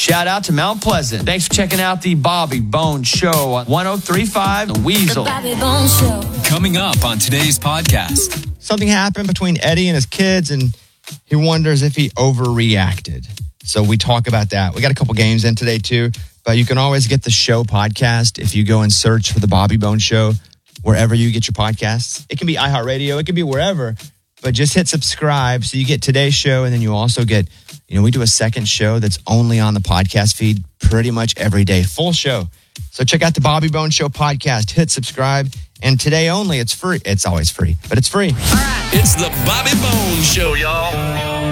Shout out to Mount Pleasant. Thanks for checking out the Bobby Bones Show on 103.5 The Weasel. The Bobby Bones Show. Coming up on today's podcast. Something happened between Eddie and his kids, and he wonders if he overreacted. So we talk about that. We got a couple games in today, too. But you can always get the show podcast if you go and search for the Bobby Bones Show wherever you get your podcasts. It can be iHeartRadio. It can be wherever. But just hit subscribe so you get today's show, and then you also get, we do a second show that's only on the podcast feed pretty much every day. Full show. So check out the Bobby Bones Show podcast. Hit subscribe. And today only, it's free. It's always free, but it's free. All right. It's the Bobby Bones Show, y'all.